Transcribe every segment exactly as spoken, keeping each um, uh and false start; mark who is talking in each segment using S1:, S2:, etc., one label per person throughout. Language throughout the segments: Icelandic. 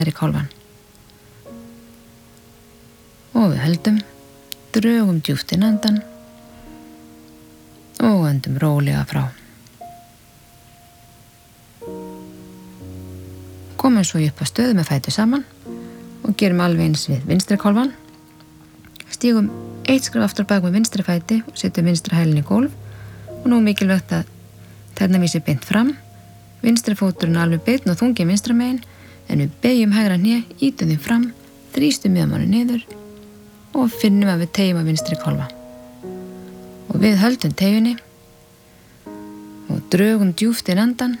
S1: í kálfann. Og við höldum, drögum djúpt inn andann og öndum rólega frá. Komum svo upp á stöðu með fætur saman og gerum alveg eins við vinstri kálfann. Stígum eitt skref aftur bak með vinstri fæti og setjum vinstri hælinn í gólf og nú er mikilvægt að tærnar vísi beint fram, vinstri fóturinn alveg beinn og þungi vinstra megin, en við beygjum hægra hné, ýtum þeim fram, þrýstum miðjumanni niður og finnum að við teygjum að vinstri kálfa. Og við höldum teygjunni og drögum djúpt inn andann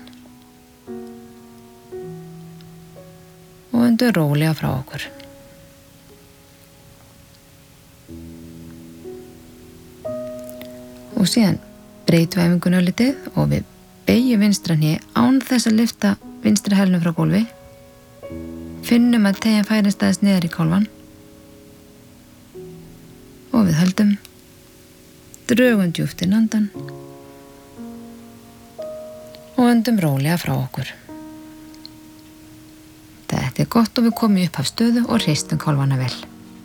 S1: og öndum rólega frá okkur. Og síðan breytum við æfingunni örlítið og við beygjum vinstra hné án þess að lyfta vinstri hælnum frá gólfi. Finnum að teygjan færist aðeins niður í kálfann og við höldum, drögum djúpt inn andann og öndum rólega frá okkur. Þetta er gott og við komum upp af stöðu og hristum kálfana vel.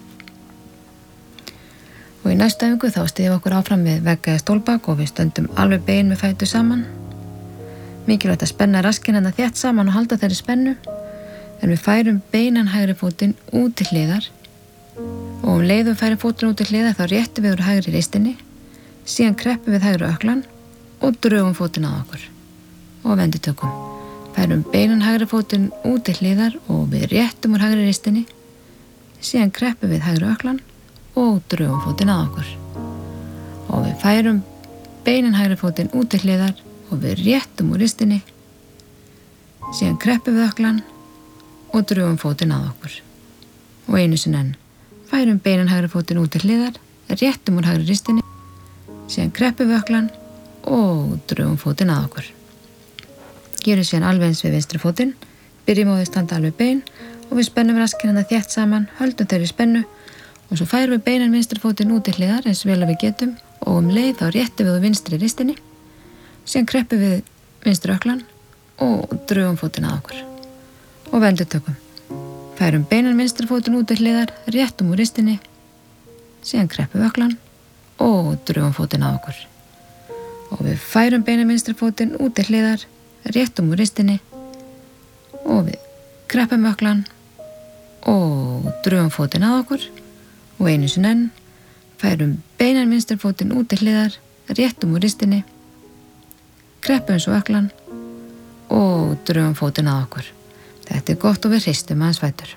S1: Og í næstu æfingu þá stiðum okkur áfram við vegg eða stólbak og við stöndum alveg bein með fætur saman. Mikilvægt að spenna raskinn hérna þétt saman og halda þeirri spennu, en við færum beinan hægri fótinn út til hliðar og um leið við færum fótinn út til hliðar þá réttum við úr hægri ristinni, síðan kreppum við hægri ökklan og drögum fótinn að okkur og vendutökum. Færum beinan hægri fótinn út til hliðar og við réttum úr hægri ristinni, síðan kreppum við hægri ökklan og drögum fótinn að okkur. Og við færum beinan hægri fótinn út til hliðar og við réttum úr ristinni, síðan kreppum við ökklan og drögum fótinn að okkur. Og einu sinni enn, færum beinan hægri fótinn út til hliðar, réttum úr hægri ristinni, síðan kreppum við ökklan og drögum fótinn að okkur. Gerum síðan alveg eins við vinstri fótinn, byrjum á því standa alveg bein og við spennum raskinn hérna þétt saman, höldum þeirri spennu og svo færum við beinan vinstri fótinn út til hliðar eins vel að við getum og um leið þá réttum við úr vinstri ristinni, síðan kreppum við vinstri ökklan og drögum fótinn að okkur. Og vendutökum. Færum beinan vinstri fótinn út til hliðar, réttum úr ristinni, síðan kreppum við ökklan og drögum fótinn að okkur. Og við færum beinan vinstri fótinn út til hliðar, réttum úr ristinni og við kreppum ökklan og drögum fótinn að okkur. Og einu sinni enn, færum beinan vinstri fótinn út til hliðar, réttum úr ristinni, kreppum svo ökklan og drögum fótinn að okkur. Þetta er gott og við hristum aðeins fætur.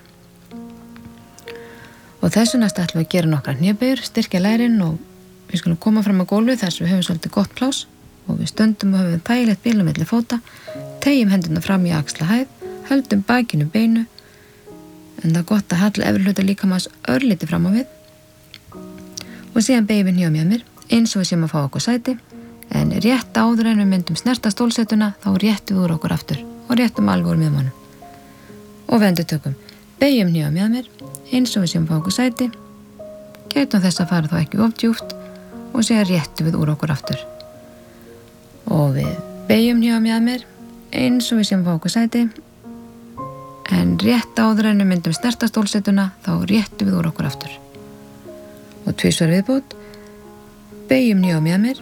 S1: Og þessu næst ætlum við að gera nokkrar hnébögur, styrkja lærin og við skulum koma fram á gólfið þar sem við höfum svolítið gott pláss og við stöndum og höfum þægilegt bil á milli fóta, teygjum hendurna fram í axlahæð, höldum bakinu beinu, en það er gott að halla efri hluta líkamans örlítið fram á við og síðan beygjum við hné á mjöðmir eins og við séum að fá okkur sæti, en rétt áður en við myndum snerta stólsetuna þá réttum við úr okkur aftur og réttum alveg úr miðmannum. Og við endurtökum, beygjum hné á mjöðmir eins og við séum að fá okkur sæti, gætum þess að fara þá ekki of djúpt og síðan réttum við úr okkur aftur. Og við beygjum hné á mjöðmir eins og við séum að fá okkur sæti, en rétt áður en við myndum snerta stólsetuna þá réttum við úr okkur aftur. Og tvisvar viðbót, beygjum hné á mjöðmir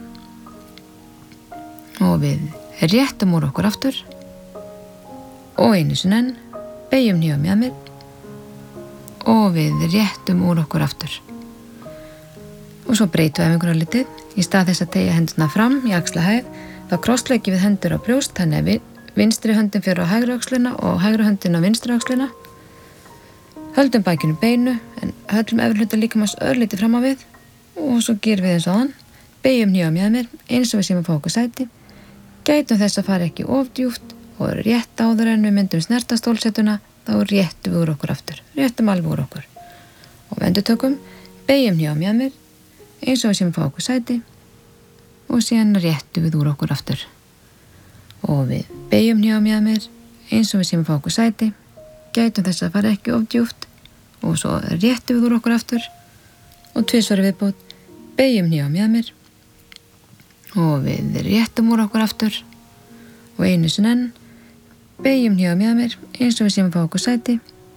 S1: og við réttum úr okkur aftur og einu sinni enn, beygjum hné á mjöðmir og við réttum úr okkur aftur. Og svo breytum við æfingunni litið, í stað þess að teygja hendurna fram í axlahæð, þá krossleggjum við hendur á brjóst, þannig að við vinstri höndin fyrir á hægri öxlina og hægri höndin á vinstri öxlina. Höldum bakinu beinu, en höllum efri hluta líkamans örlítið fram á við og svo gerum við eins og áðan, beygjum hné á mjöðmir eins og við séum að fá okkur sæti, gætum þess að fara ekki of djúpt og rétt áður en við myndum snerta stólsetuna þá réttum við úr okkur aftur, réttum alveg úr okkur. Og við endurtökum, beygjum hné á mjöðmir eins og við séum að fá okkur sæti og síðan réttum við úr okkur aftur. Og við beygjum hné á mjöðmir eins og við séum að fá okkur sæti, gætum þess að fara ekki of djúpt og svo réttum við úr okkur aftur og tvisvar viðbót, beygjum hné á mjöðmir og við réttum úr okkur aftur og einu sinni enn, beygjum hné á mjöðmir eins og við séum að fá okkur sæti,